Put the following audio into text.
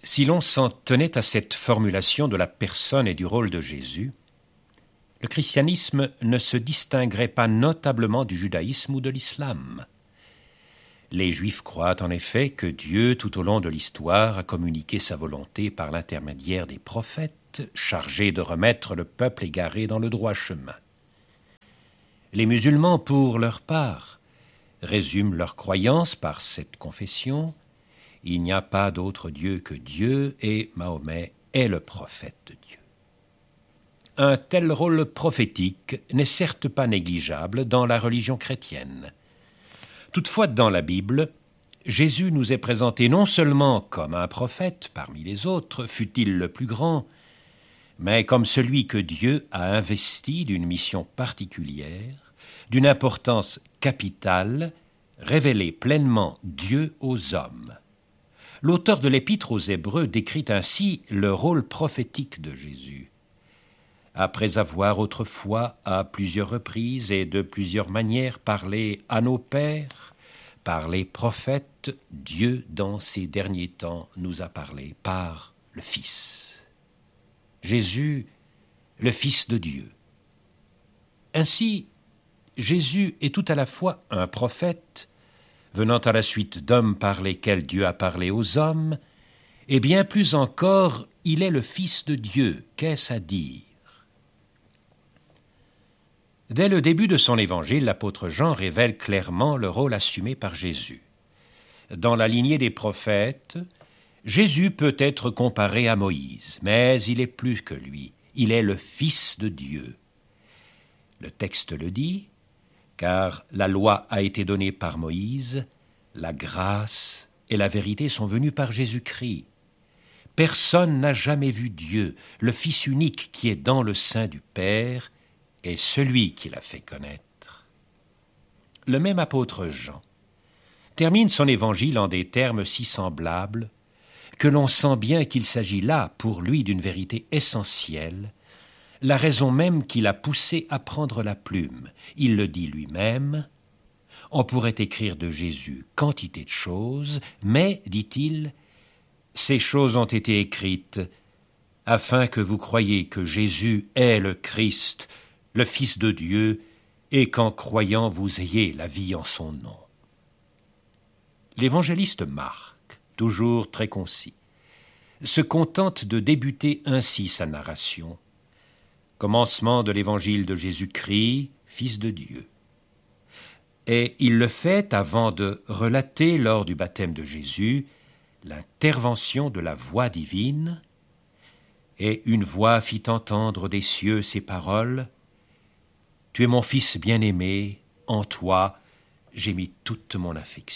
Si l'on s'en tenait à cette formulation de la personne et du rôle de Jésus, le christianisme ne se distinguerait pas notablement du judaïsme ou de l'islam. Les Juifs croient en effet que Dieu, tout au long de l'histoire, a communiqué sa volonté par l'intermédiaire des prophètes, chargés de remettre le peuple égaré dans le droit chemin. Les musulmans, pour leur part, résument leur croyance par cette confession: il n'y a pas d'autre Dieu que Dieu et Mahomet est le prophète de Dieu. Un tel rôle prophétique n'est certes pas négligeable dans la religion chrétienne. Toutefois, dans la Bible, Jésus nous est présenté non seulement comme un prophète parmi les autres, fût-il le plus grand, mais comme celui que Dieu a investi d'une mission particulière, d'une importance capitale, révéler pleinement Dieu aux hommes. L'auteur de l'Épître aux Hébreux décrit ainsi le rôle prophétique de Jésus. Après avoir autrefois, à plusieurs reprises et de plusieurs manières, parlé à nos pères, par les prophètes, Dieu, dans ces derniers temps, nous a parlé par le Fils. Jésus, le Fils de Dieu. Ainsi, Jésus est tout à la fois un prophète, venant à la suite d'hommes par lesquels Dieu a parlé aux hommes, et bien plus encore, il est le Fils de Dieu. Qu'est-ce à dire? Dès le début de son évangile, l'apôtre Jean révèle clairement le rôle assumé par Jésus. Dans la lignée des prophètes, Jésus peut être comparé à Moïse, mais il est plus que lui. Il est le Fils de Dieu. Le texte le dit, car la loi a été donnée par Moïse, la grâce et la vérité sont venues par Jésus-Christ. Personne n'a jamais vu Dieu, le Fils unique qui est dans le sein du Père, est celui qui l'a fait connaître. Le même apôtre Jean termine son évangile en des termes si semblables que l'on sent bien qu'il s'agit là, pour lui, d'une vérité essentielle, la raison même qui l'a poussé à prendre la plume. Il le dit lui-même: « On pourrait écrire de Jésus quantité de choses, mais, dit-il, ces choses ont été écrites afin que vous croyiez que Jésus est le Christ, le Fils de Dieu, et qu'en croyant vous ayez la vie en son nom. » L'évangéliste Marc, toujours très concis, se contente de débuter ainsi sa narration: commencement de l'évangile de Jésus-Christ, Fils de Dieu. Et il le fait avant de relater, lors du baptême de Jésus, l'intervention de la voix divine, et une voix fit entendre des cieux ces paroles: « Tu es mon Fils bien-aimé, en toi j'ai mis toute mon affection. »